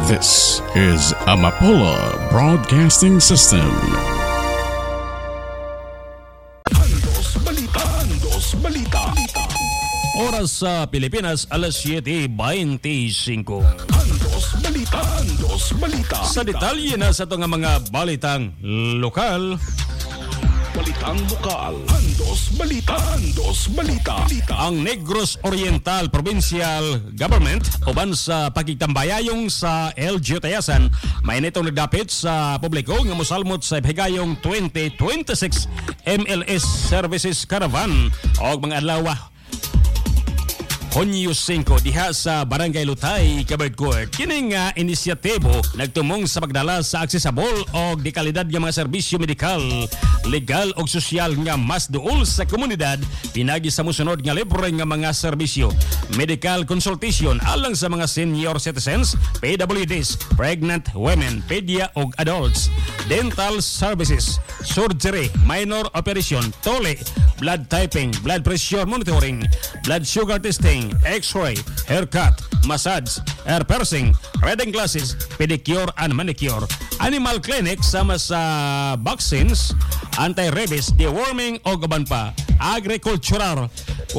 This is Amapola Broadcasting System. Andos Balita. Oras sa Pilipinas, alas 7:25. Andos Balita. Sa detalye na sa itong mga balitang lokal. Balitang lokal. Andos Balita. Ang Negros Oriental Provincial Government uban sa pagkitambayayong sa LGU Tayasan may nitong nagdapit sa publiko nga mosalmot sa higayong 2026 MLS Services Caravan o mga adlaw Hunyo 5 diha sa Barangay Lutay, Cabardcourt. Kining inisyatibo nagtumong sa pagdala sa aksesable o di kalidad nga mga serbisyo medikal, legal o sosyal nga mas duol sa komunidad pinagi sa musunod nga libre nga mga serbisyo. Medical consultation alang sa mga senior citizens, PWDs, pregnant women, pedia o adults, dental services, surgery, minor operation, tole, blood typing, blood pressure monitoring, blood sugar testing, x-ray, haircut, massage, hair piercing, reading glasses, pedicure and manicure, animal clinic sama sa vaccines, anti-rabies, deworming o gaban pa, agricultural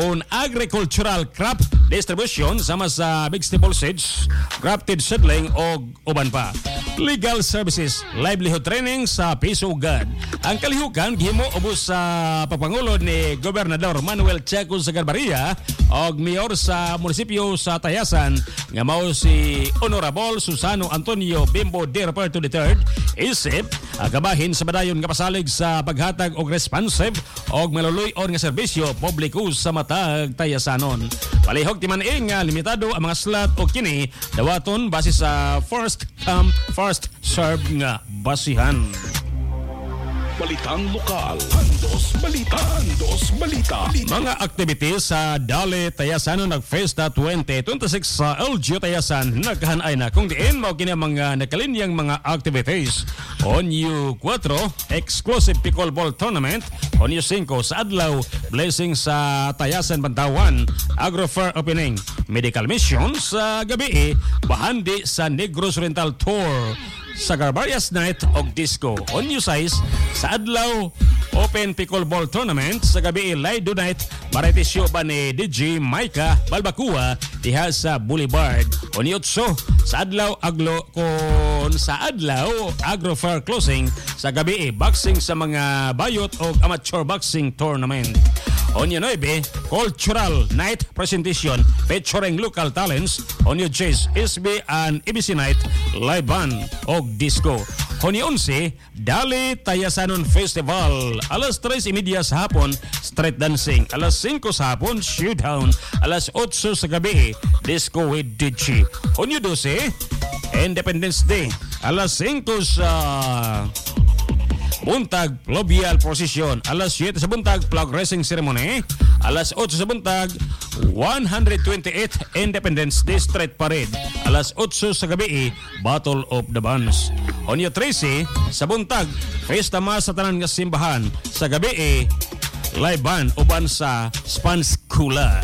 crop distribution sama sa vegetable seeds, grafted seedling o uban pa. Legal services, livelihood training sa Pisugad. Ang kalihukan gihimo ubos sa pagpangulo ni Gobernador Manuel Chaco Zagarbaria og mayor sa munisipyo sa Tayasan nga mao si Honorable Susano Antonio Bimbo D. Roberto III isip kabahin sa badayon nga pasalig sa paghatag og responsive og maluluyon nga serbisyo publiko sa matag Tayasanon. Palihog timan nga limitado ang mga slot o kini dawaton base sa first come first serve nga basihan. Balitang lokal. Andos Balita. Mga activities sa Dali Tayasanon nag-Fiesta 2026 sa LGU Tayasan nagkahanay na kung diin mao kini mga nakalinyang mga activities. Onyo 4 exclusive pickleball tournament, Onyo 5 sa adlaw blessing sa Tayasan Bantawan, agro fair opening, medical mission sa gabi, bahandi sa Negros Oriental Tour, sa Garbarias Night og Disco. Onyo 6 sa adlaw Open Pickleball Tournament, sa gabi Lido Night variety show ba ni DJ Maika Balbacua diha sa Boulevard. Onyo 8 sa adlaw Agro Fair closing, sa gabi boxing sa mga bayot og amateur boxing tournament. Onyo 9 Cultural Night Presentation featuring local talents. Onyo 10 SB and EBC Night live band og disco. Onyo 11 Dali Tayasanon Festival, alas 3:30 sa hapon street dancing, alas 5 sa hapon showdown, alas 8 sa gabi disco with DJ. Onyo 12 Independence Day, alas 5 sa buntag Fluvial Procession, alas 7 sa buntag flag raising ceremony, alas 8 sa buntag 128th Independence Day Street Parade, alas 8 sa gabi Battle of the Bands. Onyo 13 sa buntag Fiesta Mass sa tanan nga simbahan, sa gabi live band uban sa Spans Kula.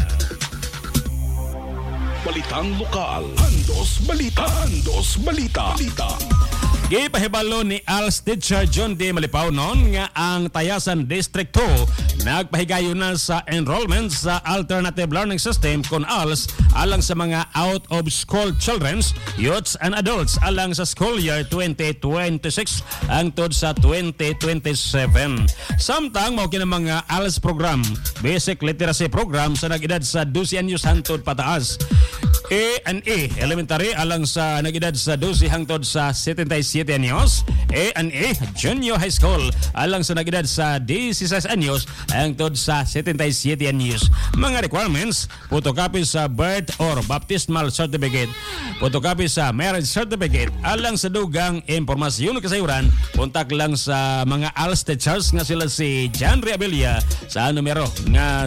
Balitang lokal. Andos Balita. Gipahibalo ni ALS Teacher John D. Malipaw noon nga ang Tayasan District 2 nagpahigayon na sa enrollment sa Alternative Learning System kon ALS alang sa mga out-of-school children, youths and adults alang sa school year 2026 hangtod sa 2027. Samtang mao kini mga ALS program, basic literacy program sa nag-edad sa 12 anyos hangtod pataas. A&E elementary alang sa nag-edad sa 12 hangtod sa 77 anyos, A&E Junior High School alang sa nag-edad sa 16 anyos hangtod sa 77 anyos. Mga requirements: photocopy sa birth or baptismal certificate, photocopy sa marriage certificate. Alang sa dugang impormasyon kasayuran, kontak lang sa mga ALS teachers nga sila si John Reabilia sa numero nga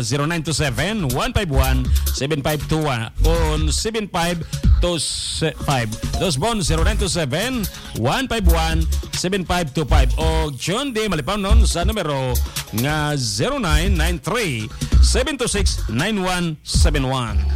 0927-151-7521 on 7525. Dos bon 0927-151-7525 o John D. Malipaw nun sa numero nga 0993-726-9171.